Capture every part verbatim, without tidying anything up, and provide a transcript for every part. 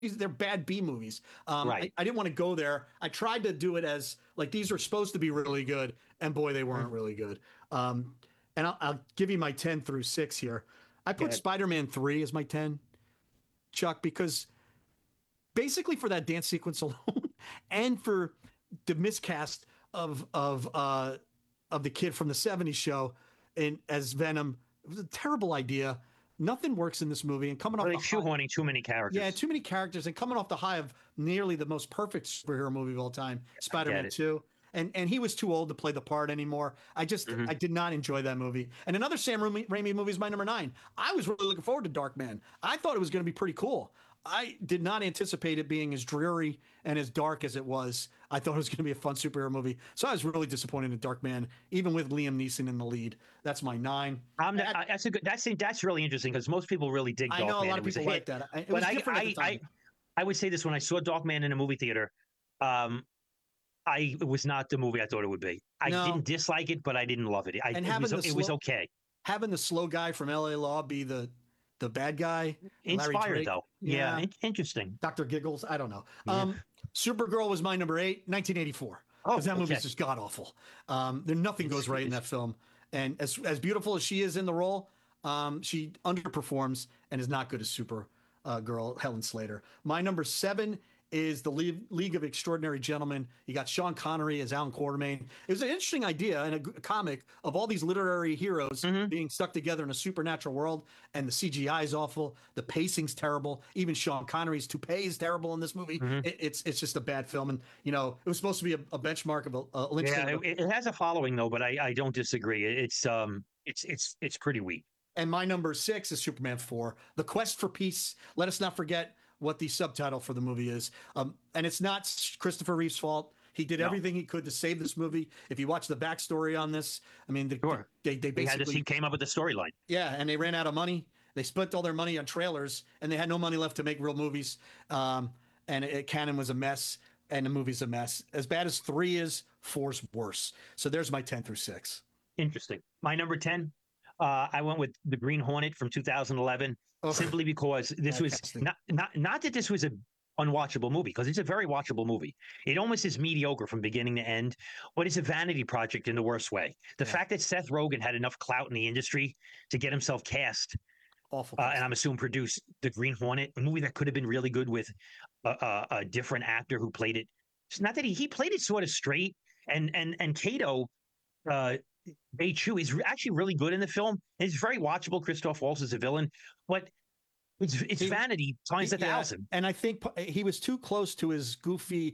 they're bad B movies. Um, I, Right. I didn't want to go there. I tried to do it as like these are supposed to be really good, and boy, they weren't Mhm. really good. Um, and I'll, I'll give you my ten through six here. I Go put ahead. Spider-Man three as my ten, Chuck, because basically for that dance sequence alone, and for the miscast of of uh, of the kid from the seventies show in as Venom, it was a terrible idea. Nothing works in this movie, and coming off Really the high, shoehorning too many yeah, characters. too many characters, and coming off the high of nearly the most perfect superhero movie of all time, I get Spider-Man it. two. And and he was too old to play the part anymore. I just Hmm. I did not enjoy that movie. And another Sam Raimi, Raimi movie is my number nine. I was really looking forward to Dark Man. I thought it was going to be pretty cool. I did not anticipate it being as dreary and as dark as it was. I thought it was going to be a fun superhero movie. So I was really disappointed in Dark Man, even with Liam Neeson in the lead. That's my nine. I'm At, I, that's a good that's that's really interesting because most people really dig I know a Darkman. lot It of was a people hit, like that. I, it but was I different at the I I time. I would say this when I saw Darkman in a movie theater. Um, I it was not the movie I thought it would be. I didn't No, dislike it, but I didn't love it. I and it having was the it was slow okay. having the slow guy from L A Law be the the bad guy, Larry Inspired Drake. though. Yeah, Yeah, in- interesting. doctor Giggles. I don't know. Yeah. Um, Supergirl was my number eight, nineteen eighty-four, because Oh, that movie is okay. just god awful. Um, there nothing It's, goes right in it's that film, and as as beautiful as she is in the role, um, she underperforms and is not good as Super uh, Girl Helen Slater. My number seven is the League, League of Extraordinary Gentlemen. You got Sean Connery as Alan Quartermain. It was an interesting idea in a comic of all these literary heroes mhm. being stuck together in a supernatural world, and the C G I is awful. The pacing's terrible. Even Sean Connery's toupee is terrible in this movie. Mhm. It, it's it's just a bad film, and you know it was supposed to be a, a benchmark of a, a Lynch thing. Yeah, Of a, it, it has a following though, but I I don't disagree. It- It's um it's it's it's pretty weak. and my number six is Superman four, The Quest for Peace. Let us not forget what the subtitle for the movie is. Um, and it's not Christopher Reeve's fault. He did No, everything he could to save this movie. If you watch the backstory on this, I mean, the, sure. they, they He had this. He basically, came up with the storyline. yeah, and they ran out of money. They spent all their money on trailers, and they had no money left to make real movies. Um, and it, Canon was a mess, and the movie's a mess. As bad as three is, four's worse. So there's my ten through six. Interesting. My number ten, uh, I went with the Green Hornet from two thousand eleven, Ugh, simply because this bad was casting. not not not that this was a unwatchable movie, because it's a very watchable movie. It almost is mediocre from beginning to end, but it's a vanity project in the worst way. The Yeah, fact that Seth Rogen had enough clout in the industry to get himself cast, awful uh, and casting. I'm assuming produced the Green Hornet, a movie that could have been really good with a, a, a different actor who played it. It's not that he he played it sort of straight, and and and Kato, uh, Bei Chu is actually really good in the film. It's very watchable. Christoph Waltz is a villain, but it's it's He, vanity times he, a yeah, thousand. and I think he was too close to his goofy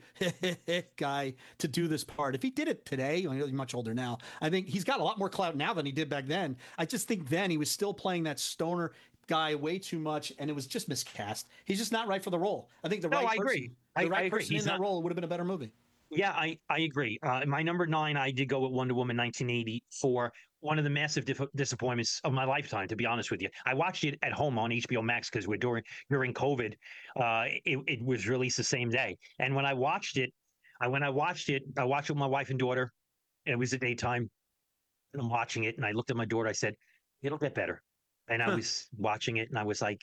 guy to do this part. If he did it today, he's much older now. I think he's got a lot more clout now than he did back then. I just think then he was still playing that stoner guy way too much, and it was just miscast. He's just not right for the role. I think the No, right I agree. person, the I, I right agree. person in He's that not. role would have been a better movie. Yeah, I, I agree. Uh, my number nine, I did go with Wonder Woman nineteen eighty-four. One of the massive dif- disappointments of my lifetime, to be honest with you. I watched it at home on H B O Max because we're during during COVID. Uh, it, it was released the same day, and when I watched it, I when I watched it, I watched it with my wife and daughter. And it was the daytime, and I'm watching it, and I looked at my daughter. I said, "It'll get better." And I was watching it, and I was like,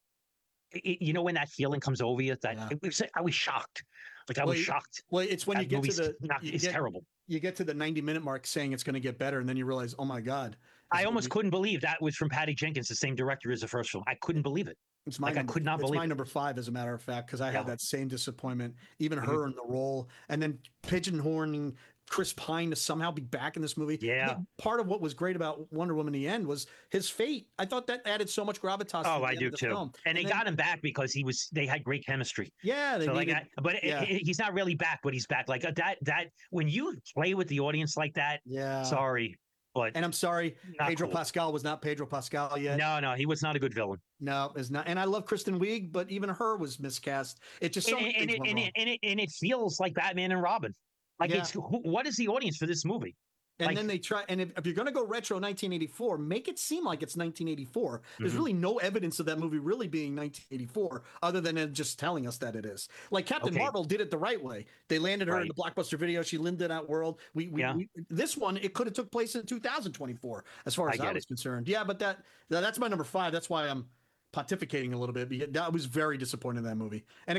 it, you know, when that feeling comes over you, that Yeah. it was, I was shocked. Like I Well, was you, shocked. well, it's when you That get to movie's the not, you it's get terrible. you get to the ninety minute mark saying it's going to get better, and then you realize, oh my God, this I almost movie. couldn't believe that was from Patty Jenkins, the same director as the first film. I couldn't believe it. It's my Like I number. could not It's believe my it. number five, as a matter of fact, because I had Yeah. that same disappointment. Even Mhm. her in the role, and then pigeonholing Chris Pine to somehow be back in this movie. I Yeah. think part of what was great about Wonder Woman in the end was his fate. I thought that added so much gravitas to Oh, the I end do of the too. film. And And they then, got him back because he was. They had great chemistry. yeah, they So like, needed. I, but it, Yeah, it, he's not really back, but he's back. Like uh, that. That when you play with the audience like that, yeah. sorry, but And I'm sorry, not Pedro cool. Pascal was not Pedro Pascal yet. No, no, he was not a good villain. No, is not. And I love Kristen Wiig, but even her was miscast. It just And, so many and, things it, went and, it, wrong. and, it, and it feels like Batman and Robin. Like Yeah. it's who, what is the audience for this movie? And Like, then they try, and if, if you're going to go retro nineteen eighty-four, make it seem like it's nineteen eighty-four. There's mhm, really no evidence of that movie really being nineteen eighty-four, other than it just telling us that it is. Like Captain okay, Marvel did it the right way. They landed her in the right, blockbuster video. She lived in that world. We, we, yeah, we this one, it could have took place in two thousand twenty-four, as far I as I get was it. concerned. Yeah, but that that's my number five. That's why I'm pontificating a little bit. Because I was very disappointed in that movie, and